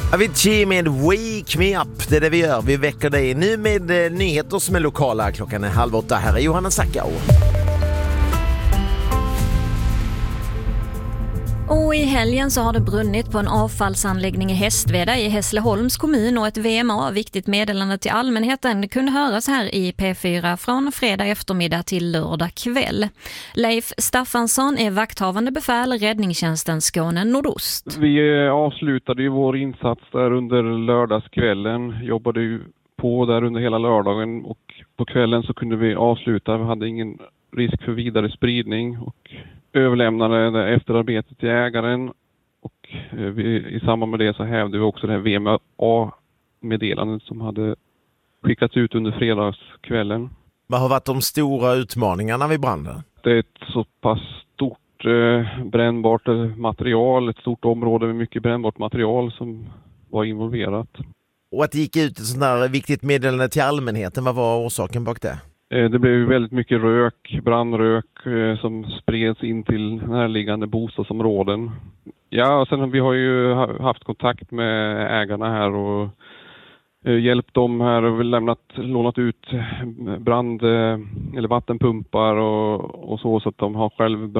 Avicii med Wake Me Up, det är det vi gör. Vi väcker dig nu med nyheter som är lokala. Klockan är 7:30. Här är Johanna Sackau. Och i helgen så har det brunnit på en avfallsanläggning i Hästveda i Hässleholms kommun och ett VMA, viktigt meddelande till allmänheten, kunde höras här i P4 från fredag eftermiddag till lördag kväll. Leif Staffansson är vakthavande befäl räddningstjänsten Skåne Nordost. Vi avslutade ju vår insats där under lördagskvällen, jobbade ju på där under hela lördagen och på kvällen så kunde vi avsluta. Vi hade ingen risk för vidare spridning och överlämnade efterarbetet till ägaren och i samband med det så hävde vi också det här VMA-meddelandet som hade skickats ut under fredagskvällen. Vad har varit de stora utmaningarna vid branden? Det är ett så pass stort brännbart material, ett stort område med mycket brännbart material som var involverat. Och att det gick ut ett sånt där viktigt meddelande till allmänheten, vad var orsaken bak det? Det blev väldigt mycket brandrök som spreds in till närliggande bostadsområden. Ja, och sen vi har ju haft kontakt med ägarna här och hjälpt dem här och lånat ut eller vattenpumpar och så att de har själv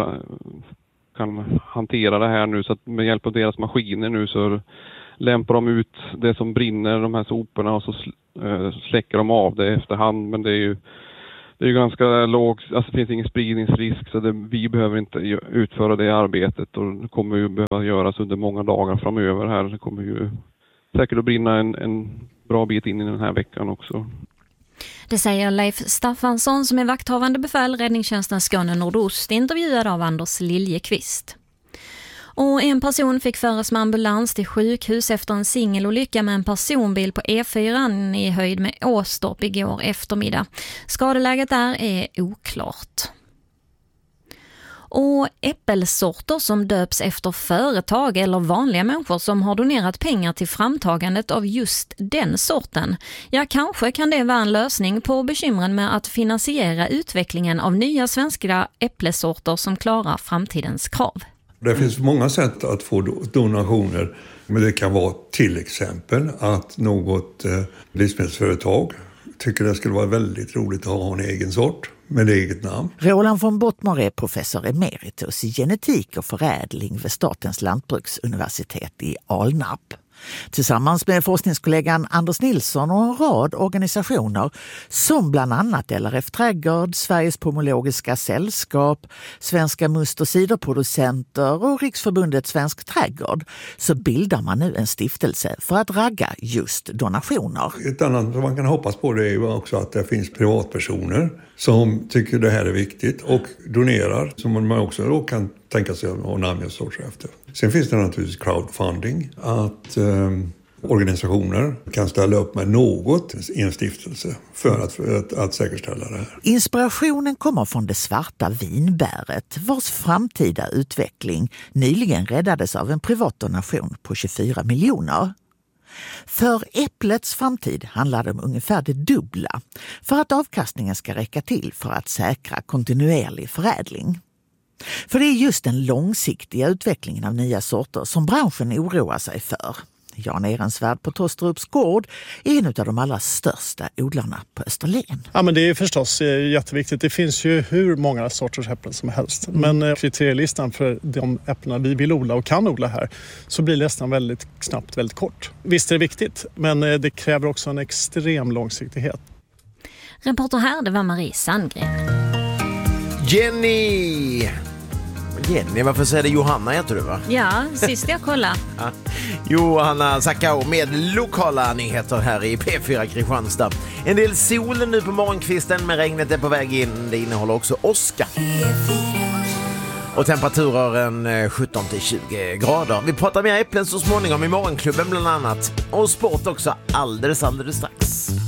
kan hantera det här nu. Så att med hjälp av deras maskiner nu så lämpar de ut det som brinner, de här soporna, och så släcker de av det efterhand. Men det är ju ganska lågt, alltså det finns ingen spridningsrisk så vi behöver inte utföra det arbetet och det kommer ju behöva göras under många dagar framöver här. Det kommer ju säkert att brinna en bra bit in i den här veckan också. Det säger Leif Staffansson som är vakthavande befäl räddningstjänsten Skåne Nordost, intervjuad av Anders Liljekvist. Och en person fick föras med ambulans till sjukhus efter en singelolycka med en personbil på E4 i höjd med Åstorp igår eftermiddag. Skadeläget där är oklart. Och äppelsorter som döps efter företag eller vanliga människor som har donerat pengar till framtagandet av just den sorten. Ja, kanske kan det vara en lösning på bekymren med att finansiera utvecklingen av nya svenska äpplesorter som klarar framtidens krav. Det finns många sätt att få donationer, men det kan vara till exempel att något livsmedelsföretag tycker det skulle vara väldigt roligt att ha en egen sort med eget namn. Roland von Bottmar är professor emeritus i genetik och förädling vid Statens lantbruksuniversitet i Alnarp. Tillsammans med forskningskollegan Anders Nilsson och en rad organisationer som bland annat LRF Trädgård, Sveriges Pomologiska sällskap, Svenska must- och ciderproducenter och Riksförbundet Svensk trädgård så bildar man nu en stiftelse för att ragga just donationer. Ett annat som man kan hoppas på det är ju också att det finns privatpersoner som tycker det här är viktigt och donerar, som man också då kan tänka sig att namnge sorts efter. Sen finns det naturligtvis crowdfunding, att organisationer kan ställa upp med något i en stiftelse för att säkerställa det här. Inspirationen kommer från det svarta vinbäret vars framtida utveckling nyligen räddades av en privat donation på 24 miljoner. För äpplets framtid handlar det om ungefär det dubbla för att avkastningen ska räcka till för att säkra kontinuerlig förädling. För det är just den långsiktiga utvecklingen av nya sorter som branschen oroar sig för. Jan Ehrensvärd på Tostrups gård är en av de allra största odlarna på Österlen. Ja, men det är förstås jätteviktigt. Det finns ju hur många sorters äpplen som helst. Men kriterielistan för de äpplena vi vill odla och kan odla här så blir listan väldigt snabbt väldigt kort. Visst är det viktigt, men det kräver också en extrem långsiktighet. Reporter här, det var Marie Sandgren. Jenny, varför säger det Johanna heter du va? Ja, sist jag kollade. Ja. Johanna Sackau med lokala nyheter här i P4 Kristianstad. En del sol nu på morgonkvisten men regnet är på väg in. Det innehåller också åska. Och temperaturen 17-20 grader. Vi pratar mer äpplen så småningom i morgonklubben bland annat. Och sport också alldeles strax.